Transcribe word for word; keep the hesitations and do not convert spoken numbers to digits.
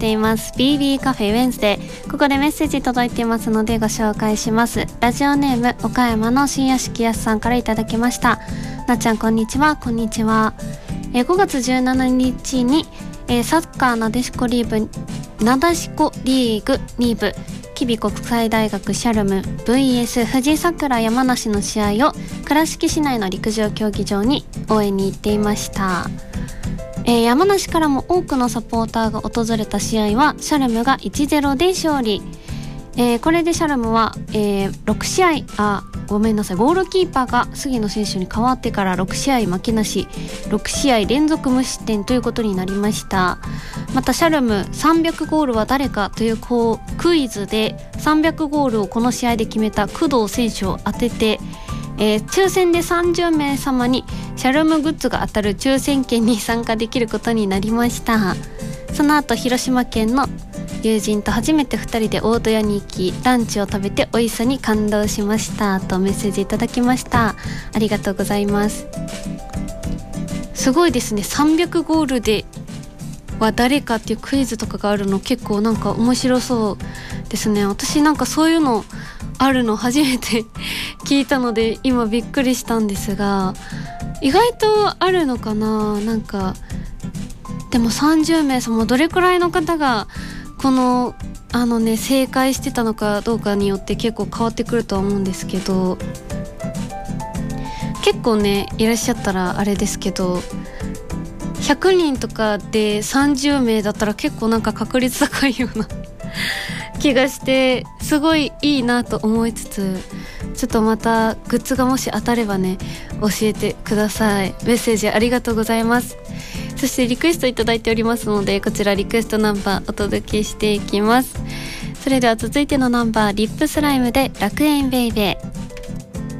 しています ビービー カフェウェンズデー。ここでメッセージ届いていますのでご紹介します。ラジオネーム岡山の新屋敷康さんからいただきました。なっちゃんこんにちは。こんにちは。えー、ごがつじゅうしちにちに、えー、サッカーなでしこリーグなでしこリーグに部吉備国際大学シャルム ブイエス 富士桜山梨の試合を倉敷市内の陸上競技場に応援に行っていました。えー、山梨からも多くのサポーターが訪れた試合はシャルムが いちたいゼロ で勝利。えー、これでシャルムは、えー、ろくしあいあごめんなさいゴールキーパーが杉野選手に代わってからろくしあい負けなしろくしあい連続無失点ということになりました。またシャルムさんびゃくゴールは誰かという、こうクイズでさんびゃくゴールをこの試合で決めた工藤選手を当てて、えー、抽選でさんじゅうめいさまにシャルムグッズが当たる抽選券に参加できることになりました。その後広島県の友人と初めてふたりで大戸屋に行きランチを食べて美味しさに感動しましたとメッセージいただきました。ありがとうございます。すごいですね。さんびゃくゴールでは誰かっていうクイズとかがあるの結構なんか面白そうですね。私なんかそういうのあるの初めて聞いたので今びっくりしたんですが、意外とあるのかな。なんかでもさんじゅうめいさんもどれくらいの方がこのあのね正解してたのかどうかによって結構変わってくるとは思うんですけど、結構ねいらっしゃったらあれですけどひゃくにんとかでさんじゅうめいだったら結構なんか確率高いような気がしてすごいいいなと思いつつ、ちょっとまたグッズがもし当たればね教えてください。メッセージありがとうございます。そしてリクエストいただいておりますのでこちらリクエストナンバーお届けしていきます。それでは続いてのナンバーリップスライムで楽園ベイベー。